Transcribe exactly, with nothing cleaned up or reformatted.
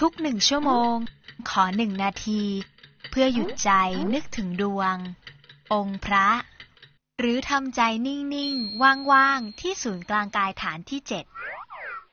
ทุกหนึ่งชั่วโมงขอหนึ่งนาทีเพื่อหยุดใจนึกถึงดวงองค์พระหรือทำใจนิ่งๆว่างๆที่ศูนย์กลางกายฐานที่เจ็ด